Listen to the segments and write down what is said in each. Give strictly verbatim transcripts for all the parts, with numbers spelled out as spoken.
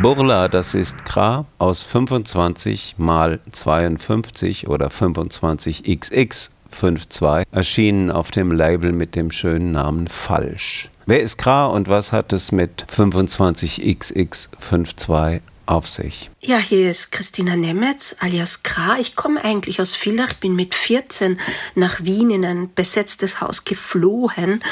Burla, das ist Kra aus fünfundzwanzig mal zweiundfünfzig oder fünfundzwanzig X X zweiundfünfzig, erschienen auf dem Label mit dem schönen Namen Falsch. Wer ist Kra und was hat es mit fünfundzwanzig X X zweiundfünfzig auf sich? Ja, hier ist Christina Nemetz alias Kra. Ich komme eigentlich aus Villach, bin mit vierzehn nach Wien in ein besetztes Haus geflohen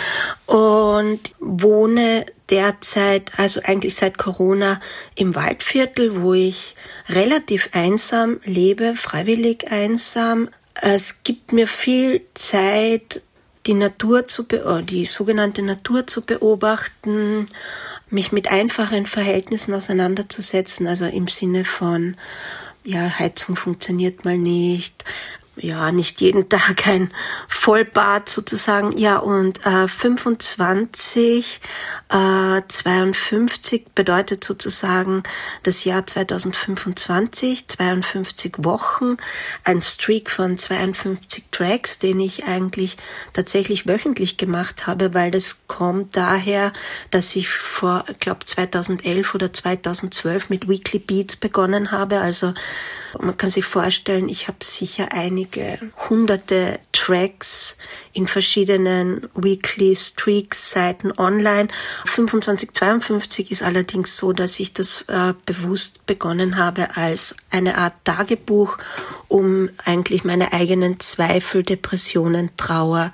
und wohne derzeit, also eigentlich seit Corona, im Waldviertel, wo ich relativ einsam lebe, freiwillig einsam. Es gibt mir viel Zeit, die Natur zu be- die sogenannte Natur zu beobachten, mich mit einfachen Verhältnissen auseinanderzusetzen, also im Sinne von, ja, Heizung funktioniert mal nicht, ja, nicht jeden Tag ein Vollbad sozusagen, ja, und äh, fünfundzwanzig, äh, zweiundfünfzig bedeutet sozusagen das Jahr zweitausendfünfundzwanzig, zweiundfünfzig Wochen, ein Streak von zweiundfünfzig Tracks, den ich eigentlich tatsächlich wöchentlich gemacht habe, weil das kommt daher, dass ich vor, ich glaube, zweitausendelf oder zweitausendzwölf mit Weekly Beats begonnen habe, also man kann sich vorstellen, ich habe sicher einige hunderte Tracks in verschiedenen Weekly Streaks Seiten online. fünfundzwanzig zweiundfünfzig ist allerdings so, dass ich das äh, bewusst begonnen habe als eine Art Tagebuch, um eigentlich meine eigenen Zweifel, Depressionen, Trauer,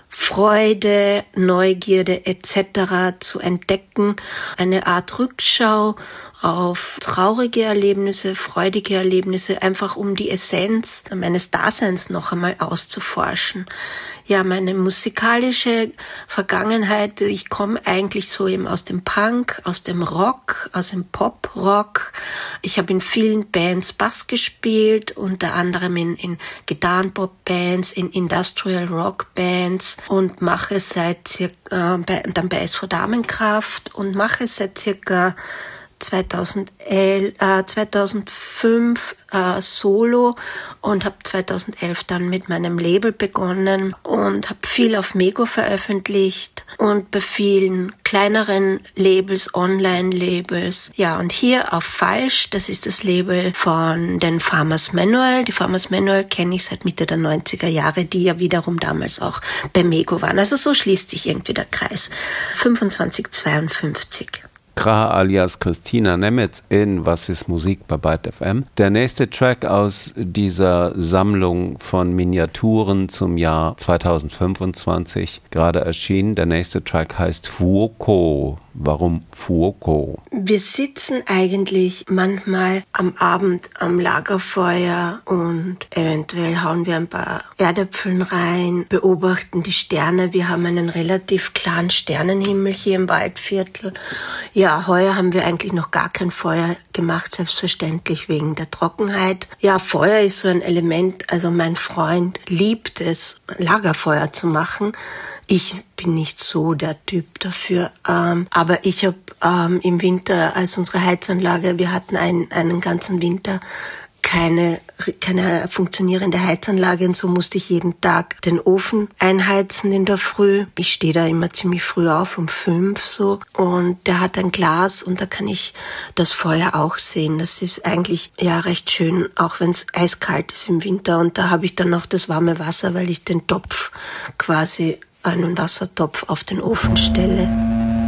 Freude, Neugierde et cetera zu entdecken. Eine Art Rückschau auf traurige Erlebnisse, freudige Erlebnisse, einfach um die Essenz meines Daseins noch einmal auszuforschen. Ja, meine musikalische Vergangenheit, ich komme eigentlich so eben aus dem Punk, aus dem Rock, aus dem Pop-Rock. Ich habe in vielen Bands Bass gespielt, unter anderem in, in Gitarrenpop-Bands, in Industrial-Rock-Bands und mache seit circa, äh, bei, dann bei S V Damenkraft und mache seit circa zweitausendelf, äh, zweitausendfünf äh, Solo und habe zweitausendelf dann mit meinem Label begonnen und habe viel auf Mego veröffentlicht und bei vielen kleineren Labels, Online-Labels. Ja, und hier auf Falsch, das ist das Label von den Farmers Manual. Die Farmers Manual kenne ich seit Mitte der neunziger Jahre, die ja wiederum damals auch bei Mego waren. Also so schließt sich irgendwie der Kreis. fünfundzwanzig zweiundfünfzig. Kra alias Christina Nemetz in Was ist Musik bei Byte F M. Der nächste Track aus dieser Sammlung von Miniaturen zum Jahr zweitausendfünfundzwanzig, gerade erschienen. Der nächste Track heißt Fuoco. Warum Fuoco? Wir sitzen eigentlich manchmal am Abend am Lagerfeuer und eventuell hauen wir ein paar Erdäpfeln rein, beobachten die Sterne. Wir haben einen relativ klaren Sternenhimmel hier im Waldviertel. Ja, heuer haben wir eigentlich noch gar kein Feuer gemacht, selbstverständlich wegen der Trockenheit. Ja, Feuer ist so ein Element, also mein Freund liebt es, Lagerfeuer zu machen. Ich bin nicht so der Typ dafür, ähm, aber ich habe ähm, im Winter, als unsere Heizanlage, wir hatten einen, einen ganzen Winter keine keine funktionierende Heizanlage und so musste ich jeden Tag den Ofen einheizen in der Früh. Ich stehe da immer ziemlich früh auf, um fünf so, und der hat ein Glas und da kann ich das Feuer auch sehen. Das ist eigentlich ja recht schön, auch wenn es eiskalt ist im Winter, und da habe ich dann noch das warme Wasser, weil ich den Topf quasi, einen Wassertopf auf den Ofen stelle.